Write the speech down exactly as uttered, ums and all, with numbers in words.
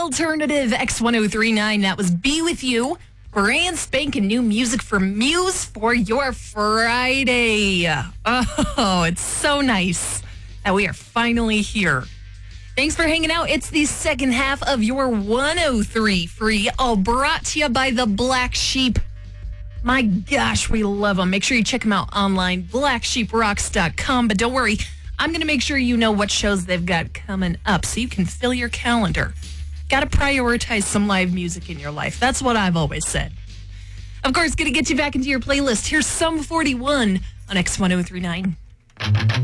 Alternative X ten thirty-nine. That was Be With You. Brand spanking new music from Muse for your Friday. Oh, it's so nice that we are finally here. Thanks for hanging out. It's the second half of your one oh three Free, all brought to you by the Black Sheep. My gosh, we love them. Make sure you check them out online, black sheep rocks dot com. But don't worry, I'm going to make sure you know what shows they've got coming up so you can fill your calendar. Got to prioritize some live music in your life. That's what I've always said. Of course, going to get you back into your playlist. Here's Sum forty-one on X ten thirty-nine.